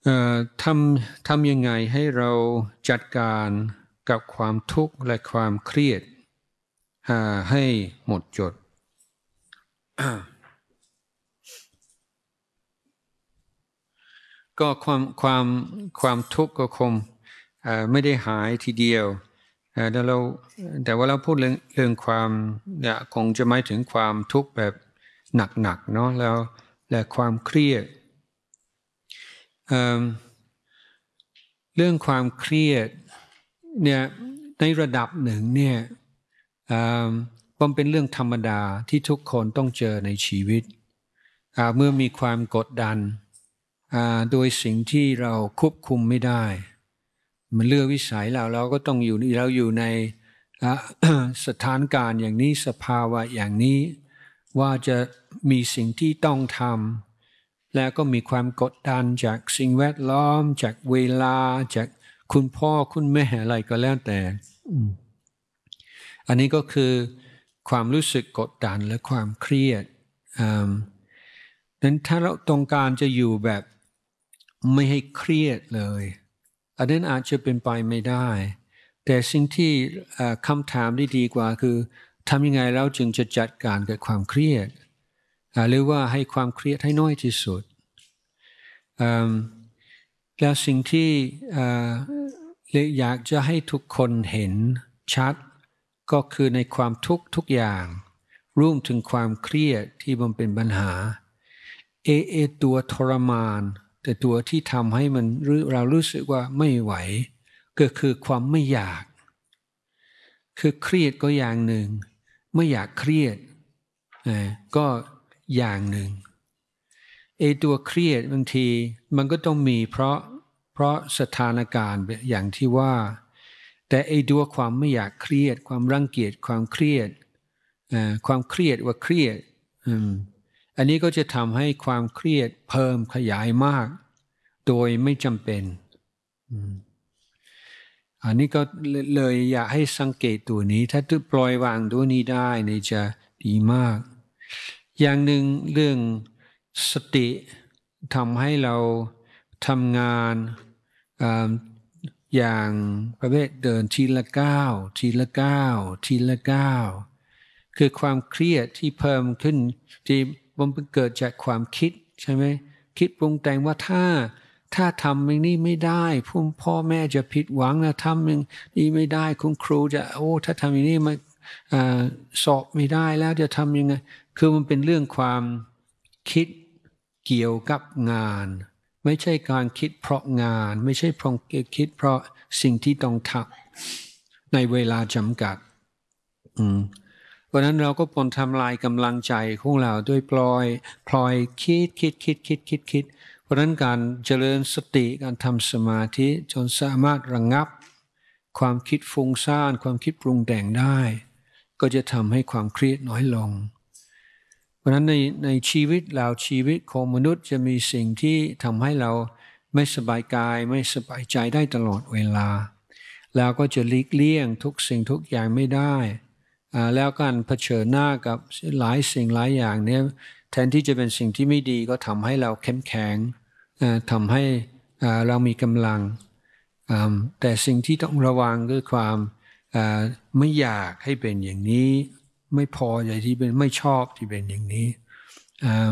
ทำยังไงให้เราจัดการกับความทุกข์และความเครียดให้หมดจด ก็ความทุกข์ก็คงไม่ได้หายทีเดียวแต่ว่าเราพูดเรื่องความเนี่ยคงจะหมายถึงความทุกข์แบบหนักๆเนาะและความเครียดเรื่องความเครียดเนี่ยในระดับหนึ่งเนี่ยมันเป็นเรื่องธรรมดาที่ทุกคนต้องเจอในชีวิตเมื่อมีความกดดันโดยสิ่งที่เราควบคุมไม่ได้มันเลือกวิสัยเราก็ต้องอยู่ในสถานการณ์อย่างนี้สภาวะอย่างนี้ว่าจะมีสิ่งที่ต้องทำแล้วก็มีความกดดันจากสิ่งแวดล้อมจากเวลาจากคุณพ่อคุณแม่อะไรก็แล้วแต่อันนี้ก็คือความรู้สึกกดดันและความเครียดนั้นถ้าเราต้องการจะอยู่แบบไม่ให้เครียดเลยอันนั้นอาจจะเป็นไปไม่ได้แต่สิ่งที่คำถามที่ดีกว่าคือทำยังไงเราจึงจะจัดการกับความเครียดหรือว่าให้ความเครียดให้น้อยที่สุดแล้วสิ่งที่อยากจะให้ทุกคนเห็นชัดก็คือในความทุกข์ทุกอย่างรวมถึงความเครียดที่มันเป็นปัญหาตัวทรมานแต่ตัวที่ทำให้เรารู้สึกว่าไม่ไหวก็คือความไม่อยากคือเครียดก็อย่างหนึ่งไม่อยากเครียดก็อย่างหนึ่งตัวเครียดบางทีมันก็ต้องมีเพราะสถานการณ์อย่างที่ว่าแต่ตัวความไม่อยากเครียดความรังเกียจความเครียดความเครียดว่าเครียดอันนี้ก็จะทำให้ความเครียดเพิ่มขยายมากโดยไม่จำเป็นอันนี้ก็เลยอยากให้สังเกตตัวนี้ถ้าปล่อยวางตัวนี้ได้นี่จะดีมากอย่างหนึ่งเรื่องสติทำให้เราทำงานอย่างประเภทเดินทีละก้าวทีละก้าวทีละก้าวคือความเครียดที่เพิ่มขึ้นที่มันเกิดจากความคิดใช่ไหมคิดปรุงแต่งว่าถ้าทำอย่างนี้ไม่ได้พ่อแม่จะผิดหวังนะทำอย่างนี้ไม่ได้คุณครูจะถ้าทำอย่างนี้มาสอบไม่ได้แล้วจะทำยังไงคือมันเป็นเรื่องความคิดเกี่ยวกับงานไม่ใช่การคิดเพราะงานไม่ใช่คิดเพราะสิ่งที่ต้องทำในเวลาจำกัดเพราะนั้นเราก็ปนทำลายกำลังใจของเราด้วยพลอยคิดเพราะนั้นการเจริญสติการทำสมาธิจนสามารถระงับความคิดฟุ้งซ่านความคิดปรุงแต่งได้ก็จะทำให้ความเครียดน้อยลงเพราะนั้นในชีวิตของมนุษย์จะมีสิ่งที่ทำให้เราไม่สบายกายไม่สบายใจได้ตลอดเวลาแล้วก็จะหลีกเลี่ยงทุกสิ่งทุกอย่างไม่ได้แล้วการเผชิญหน้ากับหลายสิ่งหลายอย่างเนี่ยแทนที่จะเป็นสิ่งที่ไม่ดีก็ทำให้เราเข้มแข็งทำให้เรามีกำลังแต่สิ่งที่ต้องระวังคือความไม่อยากให้เป็นอย่างนี้ไม่พอใจที่เป็นไม่ชอบที่เป็นอย่างนี้